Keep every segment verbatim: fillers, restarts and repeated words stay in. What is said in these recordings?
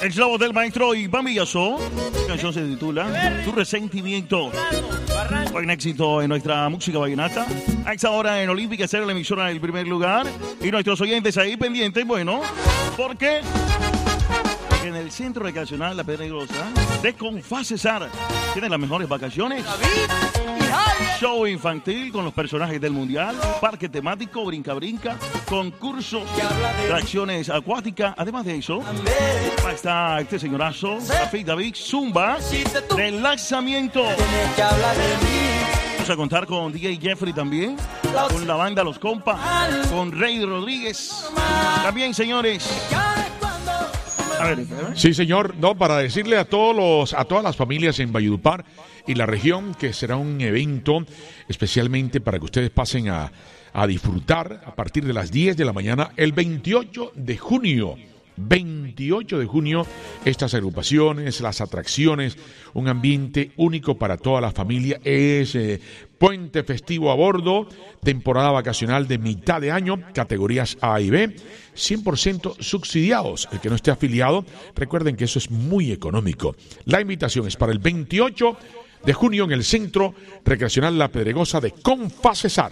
El slow del maestro Iván Villazón. La canción se titula Tu Resentimiento. Buen éxito en nuestra música vallenata. A esta hora en Olímpica será la emisora del primer lugar. Y nuestros oyentes ahí pendientes, bueno, porque en el Centro Recreacional La Pedregosa de Confaz Cesar tienen las mejores vacaciones. Show infantil con los personajes del mundial, parque temático, brinca-brinca, concurso, atracciones acuáticas. Además de eso, está este señorazo, David David, Zumba, relaxamiento. Vamos a contar con D J Jeffrey también, con la banda Los Compas, con Rey Rodríguez. También, señores. A ver, sí, señor. No, para decirle a todos los, a todas las familias en Valledupar y la región que será un evento especialmente para que ustedes pasen a, a disfrutar a partir de las diez de la mañana el veintiocho de junio. veintiocho de junio, estas agrupaciones, las atracciones, un ambiente único para toda la familia. Es eh, puente festivo a bordo, temporada vacacional de mitad de año, categorías A y B, cien por ciento subsidiados. El que no esté afiliado, recuerden que eso es muy económico. La invitación es para el veintiocho de junio en el Centro Recreacional La Pedregosa de Confaz Cesar.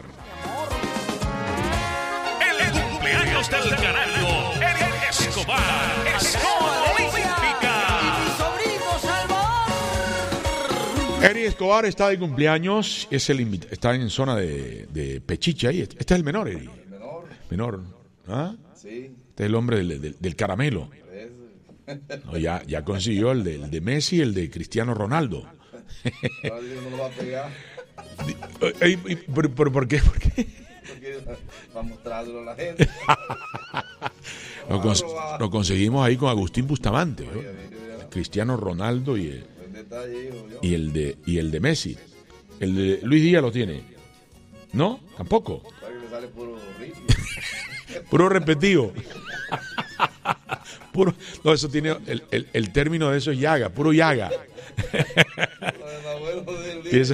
El cumpleaños del canario, Eri Escobar, Escobar Olímpica. Eri Escobar está de cumpleaños, es el invita- está en zona de, de Pechiche ahí. Este es el menor, Eri. El menor. Menor. ¿Ah? Sí. Este es el hombre del, del, del caramelo. No, ya, ya consiguió el de, el de Messi y el de Cristiano Ronaldo. No lo va a pegar. Ey, ey, ¿Pero, pero por qué? ¿Por qué? Porque va a mostrárselo a la gente. Lo, cons- lo conseguimos ahí con Agustín Bustamante, ¿no? Cristiano Ronaldo y el, y el de y el de Messi. El de Luis Díaz lo tiene. ¿No? Tampoco. Puro repetido. Puro, no, eso tiene el, el, el término de eso es llaga, puro llaga. Eso,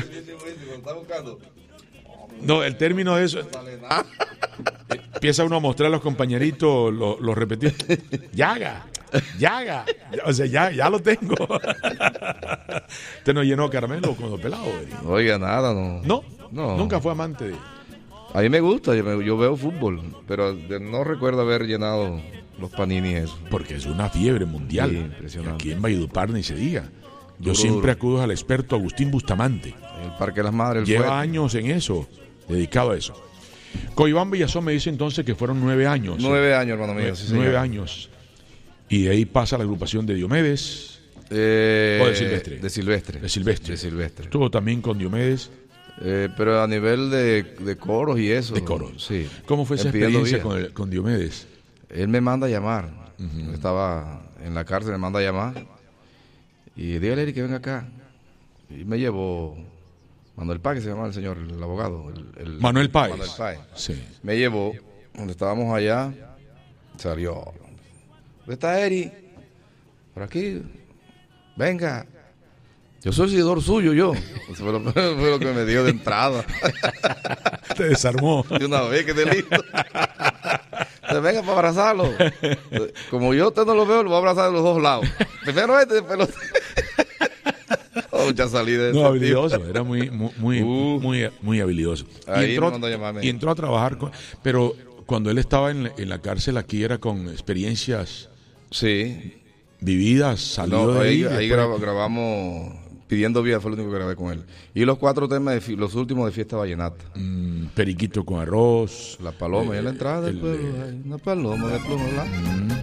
no, el término de eso empieza uno a mostrar a los compañeritos los, los repetidos. Llaga, llaga. O sea, ya, ya lo tengo. Usted no llenó caramelo cuando pelado. No oiga nada, no. No, no. Nunca fue amante de. A mí me gusta, yo, me, yo veo fútbol, pero no recuerdo haber llenado los panini eso. Porque es una fiebre mundial. Sí, impresionante. Aquí en Valledupar ni se diga. Yo Duro, siempre duro. acudo al experto Agustín Bustamante. El Parque de las Madres. El Lleva fuerte. años en eso, dedicado a eso. Con Iván Villazón me dice entonces que fueron nueve años. Nueve años, hermano mío. Nueve, Sí, nueve señor. años. Y de ahí pasa la agrupación de Diomedes. Eh, ¿O de Silvestre? De Silvestre. De Silvestre. De Silvestre. Estuvo también con Diomedes. Eh, pero a nivel de, de coros y eso. De coros. Sí. ¿Cómo fue esa En Pidiendo experiencia Vida. con, el- con Diomedes? Él me manda a llamar. Uh-huh. Estaba en la cárcel, me manda a llamar. Y dígale a Eric que venga acá. Y me llevó Manuel Páez, que se llama el señor, el abogado. El, el, Manuel Páez. Manuel Páez. Sí. Me llevó, donde estábamos allá, salió. ¿Dónde está Eric? Por aquí. Venga. Yo soy seguidor suyo, yo. Eso fue lo, fue lo que me dio de entrada. Te desarmó. De una vez que esté listo. Entonces, venga para abrazarlo. Como yo usted no lo veo, lo voy a abrazar de los dos lados. Primero este, después los... Oh, mucha salida de No, ese habilidoso. tipo. Era muy, muy, muy, Uh. muy, muy habilidoso. Y Ahí entró, me mandó a llamarme. y entró a trabajar con... Pero cuando él estaba en, la- en la cárcel aquí era con experiencias Sí. vividas, salió No, de ahí, ahí. ahí después- grab- grabamos Pidiendo Vida, fue lo único que grabé con él. Y los cuatro temas, de, fi- los últimos de Fiesta Vallenata. Mm, periquito con arroz. La paloma, y en la entrada del el pueblo de- hay una paloma de plomo blanco.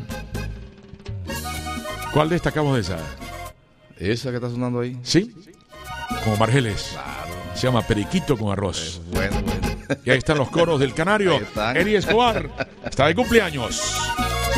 ¿Cuál destacamos de esa? Esa que está sonando ahí. ¿Sí? Como Margeles. Se llama Periquito con arroz. Bueno, bueno. Y ahí están los coros del Canario. Ahí están. Eri Escobar está de cumpleaños.